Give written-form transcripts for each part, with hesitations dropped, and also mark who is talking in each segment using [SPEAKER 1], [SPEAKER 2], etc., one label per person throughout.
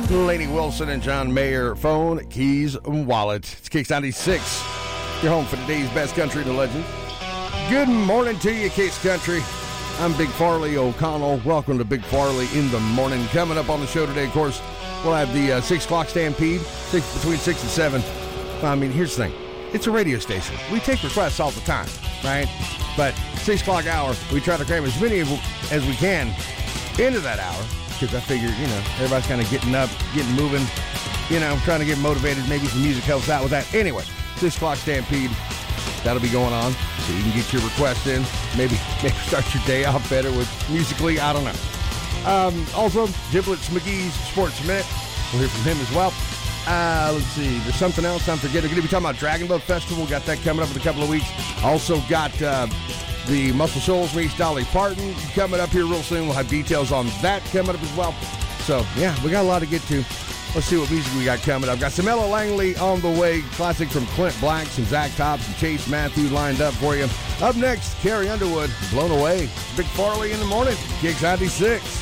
[SPEAKER 1] Lainey Wilson and John Mayer, phone, keys, and wallet. It's Kicks 96, your home for today's best country and legends. Good morning to you, Kicks Country. I'm Big Farley O'Connell. Welcome to Big Farley in the morning. Coming up on the show today, of course, we'll have the 6 o'clock stampede, between 6 and 7. I mean, here's the thing. It's a radio station. We take requests all the time, right? But 6 o'clock hour, we try to cram as many as we can into that hour, because I figure, everybody's kind of getting up, getting moving, trying to get motivated. Maybe some music helps out with that. Anyway, 6 o'clock stampede, that'll be going on, so you can get your request in. Maybe start your day off better with musically. I don't know. Also, Giblets McGee's Sports Minute. We'll hear from him as well. Let's see. There's something else I'm forgetting. We're going to be talking about Dragon Boat Festival. Got that coming up in a couple of weeks. Also got the Muscle Shoals meets Dolly Parton coming up here real soon. We'll have details on that coming up as well. So, yeah, we got a lot to get to. Let's see what music we got coming up. Got some Ella Langley on the way. Classic from Clint Black, some Zach Tops, and Chase Matthew lined up for you. Up next, Carrie Underwood, Blown Away. Big Farley in the morning. Kicks 96.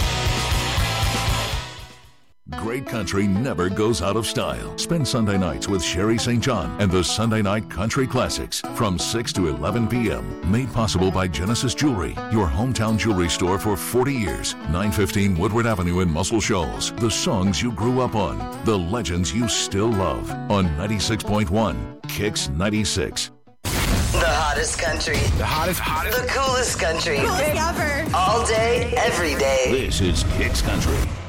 [SPEAKER 2] Great country never goes out of style. Spend Sunday nights with Sherry St. John and the Sunday Night Country Classics from 6 to 11 p.m. Made possible by Genesis Jewelry, your hometown jewelry store for 40 years. 915 Woodward Avenue in Muscle Shoals. The songs you grew up on. The legends you still love. On 96.1 Kicks 96.
[SPEAKER 3] The hottest country.
[SPEAKER 4] The hottest.
[SPEAKER 3] The coolest country.
[SPEAKER 5] Coolest ever.
[SPEAKER 3] All day, every day.
[SPEAKER 2] This is Kicks Country.